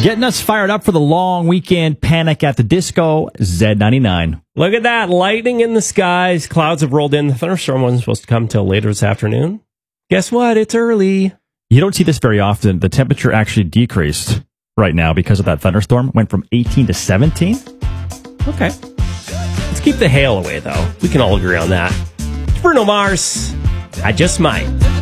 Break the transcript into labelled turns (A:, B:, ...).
A: Getting us fired up for the long weekend Panic at the Disco, Z99.
B: Look at that. Lightning in the skies. Clouds have rolled in. The thunderstorm wasn't supposed to come till later this afternoon. Guess what? It's early.
A: You don't see this very often. The temperature actually decreased right now because of that thunderstorm. Went from 18 to 17.
B: Okay. Let's keep the hail away, though. We can all agree on that. It's Bruno Mars. I just might.